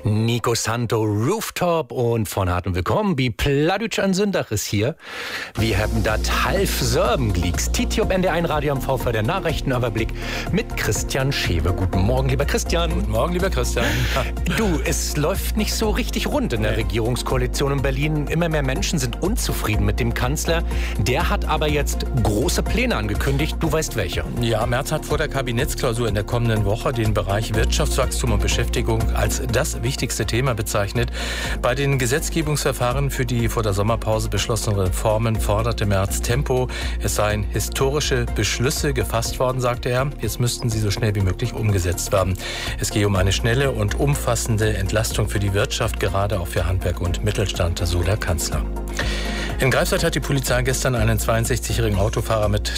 Nico Santo Rooftop und von hartem Willkommen. Wie Pladütsch an Sündach ist hier. Wir haben dat half Serben glieks. Titi ob ND1 Radio am VV der Nachrichtenüberblick mit Christian Schewe. Guten Morgen, lieber Christian. Guten Morgen, lieber Christian. Du, es läuft nicht so richtig rund in der Regierungskoalition in Berlin. Immer mehr Menschen sind unzufrieden mit dem Kanzler. Der hat aber jetzt große Pläne angekündigt. Du weißt welche. Ja, Merz hat vor der Kabinettsklausur in der kommenden Woche den Bereich Wirtschaftswachstum und Beschäftigung als das wichtigste Thema bezeichnet. Bei den Gesetzgebungsverfahren für die vor der Sommerpause beschlossenen Reformen forderte Merz Tempo. Es seien historische Beschlüsse gefasst worden, sagte er. Jetzt müssten sie so schnell wie möglich umgesetzt werden. Es gehe um eine schnelle und umfassende Entlastung für die Wirtschaft, gerade auch für Handwerk und Mittelstand, so der Kanzler. In Greifswald hat die Polizei gestern einen 62-jährigen Autofahrer mit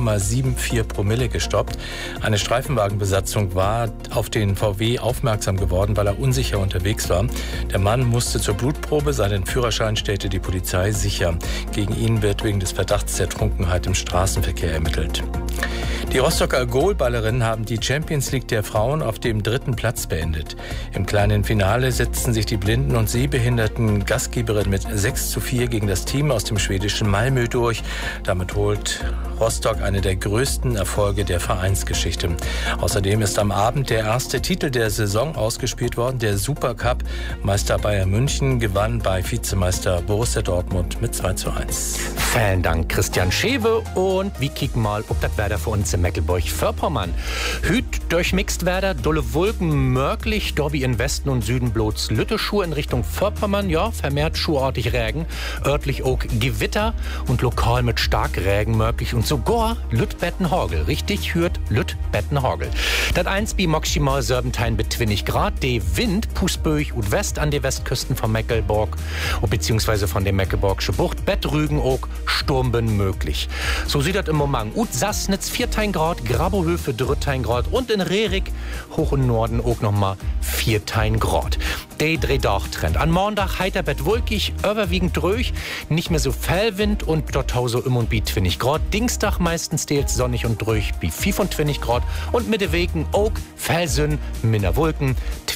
3,74 Promille gestoppt. Eine Streifenwagenbesatzung war auf den VW aufmerksam geworden, weil er unsicher unterwegs war. Der Mann musste zur Blutprobe, seinen Führerschein stellte die Polizei sicher. Gegen ihn wird wegen des Verdachts der Trunkenheit im Straßenverkehr ermittelt. Die Rostocker Goalballerinnen haben die Champions League der Frauen auf dem 3. Platz beendet. Im kleinen Finale setzten sich die blinden und sehbehinderten Gastgeberinnen mit 6:4 gegen das Team aus dem schwedischen Malmö durch. Damit holt Rostock eine der größten Erfolge der Vereinsgeschichte. Außerdem ist am Abend der erste Titel der Saison ausgespielt worden, der Supercup. Meister Bayern München gewann bei Vizemeister Borussia Dortmund mit 2:1. Vielen Dank, Christian Schewe. Und wir kicken mal, ob das Wetter für uns in Mecklenburg-Vorpommern. Hüt durchmixt Werder, dolle Wolken möglich, Dorbi in Westen und Süden bloß Lütteschur in Richtung Vorpommern, ja, vermehrt schuhartig Regen, örtlich auch Gewitter und lokal mit Starkregen möglich und sogar Lüttbettenhorgel, richtig hört Lüttbettenhorgel. Das 1 bi maximal Serbentein mit 20 Grad, de Wind Pusböch und West an de Westküsten von Mecklenburg, beziehungsweise von der Mecklenburgische Bucht, Bettrügen auch Sturmben möglich. So sieht das im Moment ut Sassnitz 4 Grad, Grabohöfe 3 Grad und in Rerik hoch im Norden auch nochmal 4 Grad. Der Drehdag-Trend. An Montag heiter Bett wolkig, überwiegend dröch, nicht mehr so Fellwind und dort so im und bi 20 Grad. Dienstag meistens stets sonnig und dröch bi 25 Grad und mit de Wegen auch Fellsünn, minder Wolken,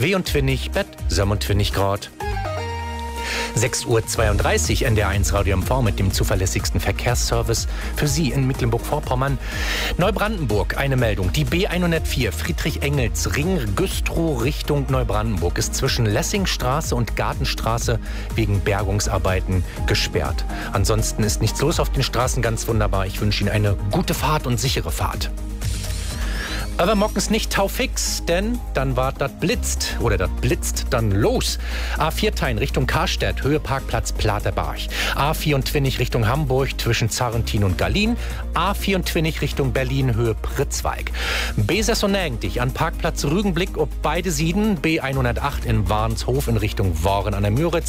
22 Bett 27 Grad. 6:32 Uhr NDR1 Radio MV mit dem zuverlässigsten Verkehrsservice für Sie in Mecklenburg-Vorpommern. Neubrandenburg, eine Meldung. Die B104 Friedrich-Engels-Ring Güstrow Richtung Neubrandenburg ist zwischen Lessingstraße und Gartenstraße wegen Bergungsarbeiten gesperrt. Ansonsten ist nichts los auf den Straßen, ganz wunderbar. Ich wünsche Ihnen eine gute Fahrt und sichere Fahrt. Aber morgens nicht taufix, denn dann war das blitzt dann los. A4 Richtung Karstedt, Höhe Parkplatz Platerbach. A24 Richtung Hamburg zwischen Zarrentin und Gallien. A24 Richtung Berlin, Höhe Pritzwalk. B96 an Parkplatz Rügenblick ob beide Sieden. B108 in Warnshof in Richtung Worren an der Müritz.